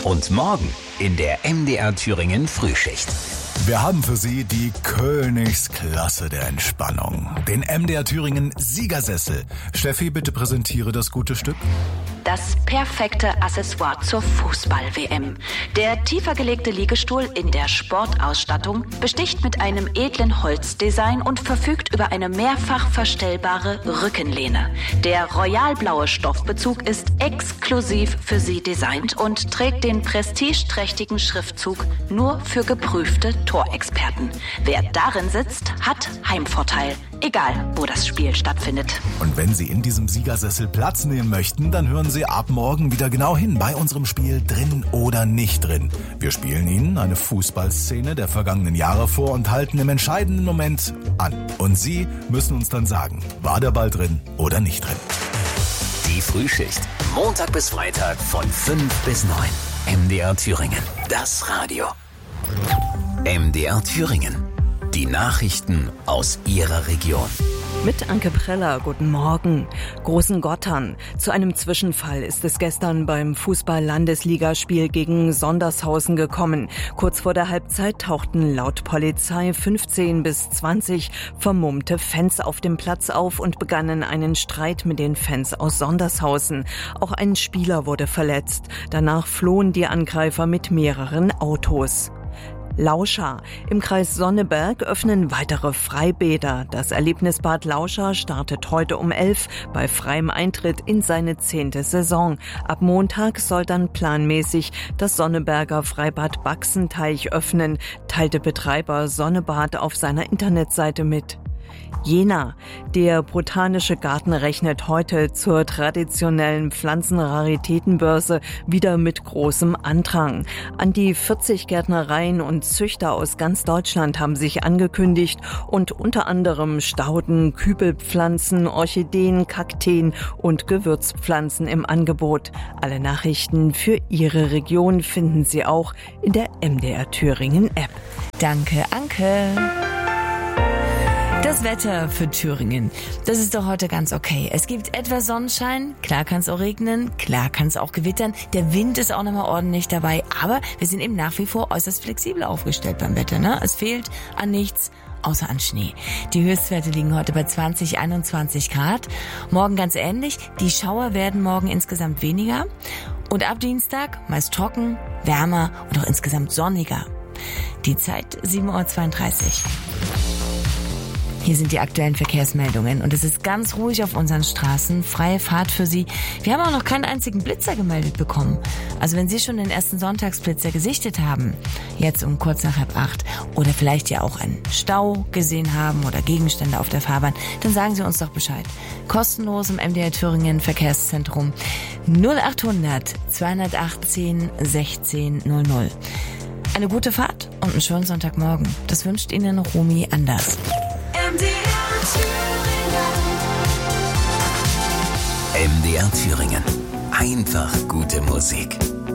Und morgen in der MDR Thüringen Frühschicht. Wir haben für Sie die Königsklasse der Entspannung. Den MDR Thüringen Siegersessel. Steffi, bitte präsentiere das gute Stück. Das perfekte Accessoire zur Fußball-WM. Der tiefer gelegte Liegestuhl in der Sportausstattung besticht mit einem edlen Holzdesign und verfügt über eine mehrfach verstellbare Rückenlehne. Der royalblaue Stoffbezug ist exklusiv für Sie designt und trägt den prestigeträchtigen Schriftzug nur für geprüfte Torexperten. Wer darin sitzt, hat Heimvorteil. Egal, wo das Spiel stattfindet. Und wenn Sie in diesem Siegersessel Platz nehmen möchten, dann hören Sie ab morgen wieder genau hin bei unserem Spiel Drin oder nicht drin. Wir spielen Ihnen eine Fußballszene der vergangenen Jahre vor und halten im entscheidenden Moment an. Und Sie müssen uns dann sagen, war der Ball drin oder nicht drin. Die Frühschicht. Montag bis Freitag von 5 bis 9. MDR Thüringen. Das Radio. MDR Thüringen. Die Nachrichten aus Ihrer Region. Mit Anke Preller, guten Morgen. Großengottern. Zu einem Zwischenfall ist es gestern beim Fußball-Landesligaspiel gegen Sondershausen gekommen. Kurz vor der Halbzeit tauchten laut Polizei 15 bis 20 vermummte Fans auf dem Platz auf und begannen einen Streit mit den Fans aus Sondershausen. Auch ein Spieler wurde verletzt. Danach flohen die Angreifer mit mehreren Autos. Lauscha. Im Kreis Sonneberg öffnen weitere Freibäder. Das Erlebnisbad Lauscha startet heute um 11 bei freiem Eintritt in seine 10. Saison. Ab Montag soll dann planmäßig das Sonneberger Freibad Baxenteich öffnen, teilte Betreiber Sonnebad auf seiner Internetseite mit. Jena. Der Botanische Garten rechnet heute zur traditionellen Pflanzenraritätenbörse wieder mit großem Andrang. An die 40 Gärtnereien und Züchter aus ganz Deutschland haben sich angekündigt und unter anderem Stauden, Kübelpflanzen, Orchideen, Kakteen und Gewürzpflanzen im Angebot. Alle Nachrichten für Ihre Region finden Sie auch in der MDR Thüringen App. Danke, Anke. Das Wetter für Thüringen, das ist doch heute ganz okay. Es gibt etwas Sonnenschein, klar kann es auch regnen, klar kann es auch gewittern. Der Wind ist auch nochmal ordentlich dabei, aber wir sind eben nach wie vor äußerst flexibel aufgestellt beim Wetter, ne? Es fehlt an nichts, außer an Schnee. Die Höchstwerte liegen heute bei 20, 21 Grad. Morgen ganz ähnlich. Die Schauer werden morgen insgesamt weniger. Und ab Dienstag meist trocken, wärmer und auch insgesamt sonniger. Die Zeit 7:32 Uhr. Hier sind die aktuellen Verkehrsmeldungen und es ist ganz ruhig auf unseren Straßen. Freie Fahrt für Sie. Wir haben auch noch keinen einzigen Blitzer gemeldet bekommen. Also wenn Sie schon den ersten Sonntagsblitzer gesichtet haben, jetzt um kurz nach 7:30 oder vielleicht ja auch einen Stau gesehen haben oder Gegenstände auf der Fahrbahn, dann sagen Sie uns doch Bescheid. Kostenlos im MDR Thüringen Verkehrszentrum 0800 218 16 00. Eine gute Fahrt und einen schönen Sonntagmorgen. Das wünscht Ihnen Romy Anders. MDR Thüringen. Einfach gute Musik.